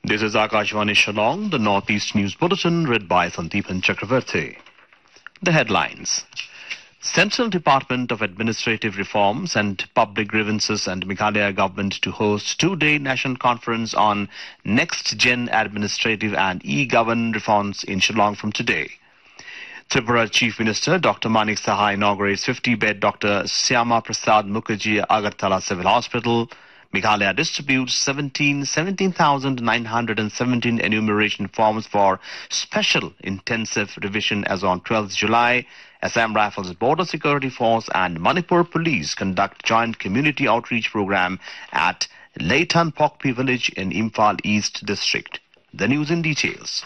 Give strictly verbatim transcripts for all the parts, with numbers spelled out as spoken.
This is Akashvani Shillong, the Northeast News Bulletin, read by Sandeepan Chakravarti. The headlines. Central Department of Administrative Reforms and Public Grievances and Meghalaya government to host two-day national conference on next-gen administrative and e-govern reforms in Shillong from today. Tripura Chief Minister Doctor Manik Saha inaugurates fifty-bed Doctor Syama Prasad Mukherjee Agartala Civil Hospital. Meghalaya distributes seventeen thousand nine hundred seventeen enumeration forms for special intensive revision as on twelfth July. Assam Rifles Border Security Force and Manipur Police conduct joint community outreach program at Leitan Pokpi village in Imphal East District. The news in details.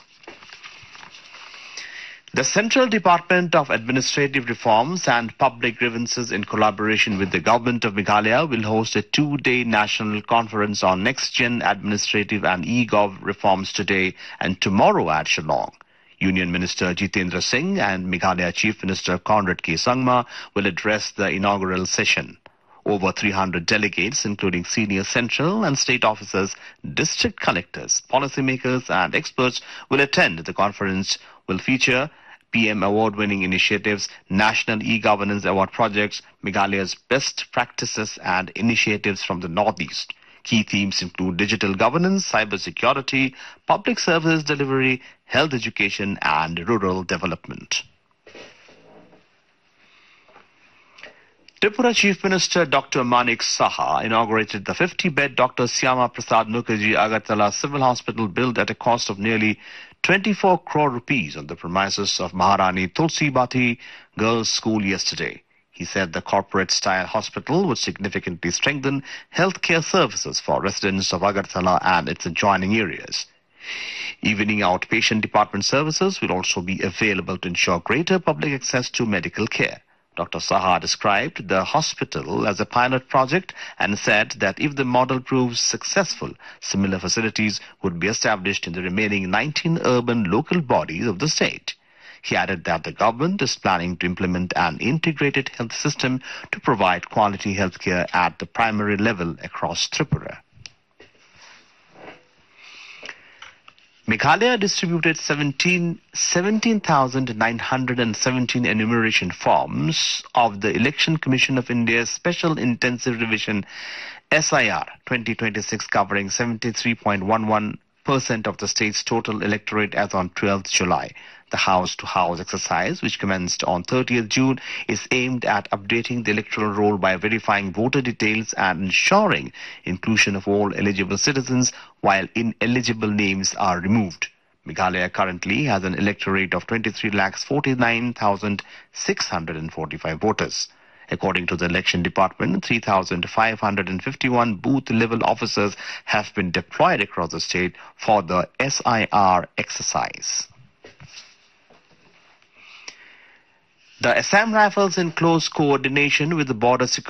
The Central Department of Administrative Reforms and Public Grievances, in collaboration with the Government of Meghalaya, will host a two-day national conference on next-gen administrative and e-gov reforms today and tomorrow at Shillong. Union Minister Jitendra Singh and Meghalaya Chief Minister Conrad K. Sangma will address the inaugural session. Over three hundred delegates, including senior central and state officers, district collectors, policymakers and experts, will attend. The conference will feature P M award-winning initiatives, National E-Governance Award projects, Meghalaya's best practices and initiatives from the Northeast. Key themes include digital governance, cyber security, public services delivery, health education and rural development. Tripura Chief Minister Doctor Manik Saha inaugurated the fifty-bed Doctor Syama Prasad Mukherjee Agartala Civil Hospital built at a cost of nearly twenty-four crore rupees on the premises of Maharani Tulsi Bati Girls' School yesterday. He said the corporate-style hospital would significantly strengthen healthcare services for residents of Agartala and its adjoining areas. Evening outpatient department services will also be available to ensure greater public access to medical care. Doctor Saha described the hospital as a pilot project and said that if the model proves successful, similar facilities would be established in the remaining nineteen urban local bodies of the state. He added that the government is planning to implement an integrated health system to provide quality health care at the primary level across Tripura. Meghalaya distributed seventeen thousand nine hundred seventeen enumeration forms of the Election Commission of India's Special Intensive Revision S I R twenty twenty-six, covering seventy-three point one one percent of the state's total electorate as on twelfth July. The house-to-house exercise, which commenced on thirtieth June, is aimed at updating the electoral roll by verifying voter details and ensuring inclusion of all eligible citizens, while ineligible names are removed. Meghalaya currently has an electorate of twenty-three lakh forty-nine thousand six hundred forty-five voters. According to the Election Department, three thousand five hundred fifty-one booth-level officers have been deployed across the state for the S I R exercise. The Assam Rifles, in close coordination with the Border Security